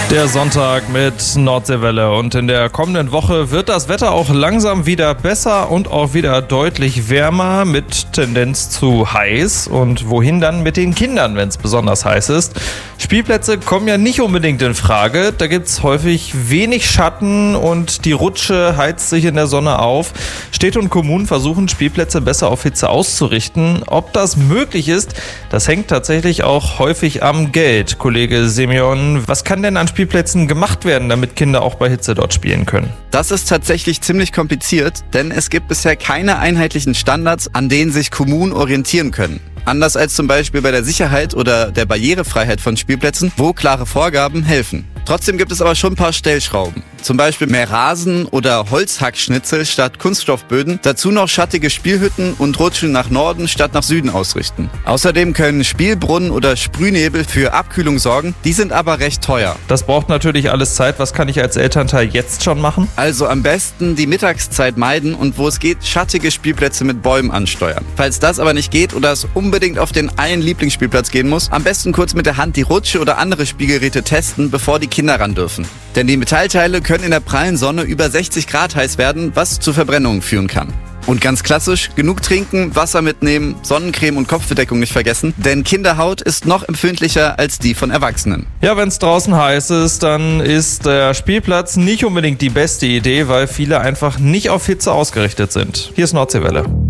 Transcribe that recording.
Der Sonntag mit Nordseewelle und in der kommenden Woche wird das Wetter auch langsam wieder besser und auch wieder deutlich wärmer mit Tendenz zu heiß. Und wohin dann mit den Kindern, wenn es besonders heiß ist? Spielplätze kommen ja nicht unbedingt in Frage. Da gibt es häufig wenig Schatten und die Rutsche heizt sich in der Sonne auf. Städte und Kommunen versuchen, Spielplätze besser auf Hitze auszurichten. Ob das möglich ist, das hängt tatsächlich auch häufig am Geld. Kollege Semyon, was kann denn an Spielplätzen gemacht werden, damit Kinder auch bei Hitze dort spielen können? Das ist tatsächlich ziemlich kompliziert, denn es gibt bisher keine einheitlichen Standards, an denen sich Kommunen orientieren können. Anders als zum Beispiel bei der Sicherheit oder der Barrierefreiheit von Spielplätzen, wo klare Vorgaben helfen. Trotzdem gibt es aber schon ein paar Stellschrauben. Zum Beispiel mehr Rasen oder Holzhackschnitzel statt Kunststoffböden. Dazu noch schattige Spielhütten und Rutschen nach Norden statt nach Süden ausrichten. Außerdem können Spielbrunnen oder Sprühnebel für Abkühlung sorgen. Die sind aber recht teuer. Das braucht natürlich alles Zeit. Was kann ich als Elternteil jetzt schon machen? Also am besten die Mittagszeit meiden und wo es geht, schattige Spielplätze mit Bäumen ansteuern. Falls das aber nicht geht oder es unbedingt auf den einen Lieblingsspielplatz gehen muss, am besten kurz mit der Hand die Rutsche oder andere Spielgeräte testen, bevor die Kinder ran dürfen. Denn die Metallteile können in der prallen Sonne über 60 Grad heiß werden, was zu Verbrennungen führen kann. Und ganz klassisch, genug trinken, Wasser mitnehmen, Sonnencreme und Kopfbedeckung nicht vergessen, denn Kinderhaut ist noch empfindlicher als die von Erwachsenen. Ja, wenn es draußen heiß ist, dann ist der Spielplatz nicht unbedingt die beste Idee, weil viele einfach nicht auf Hitze ausgerichtet sind. Hier ist Nordseewelle.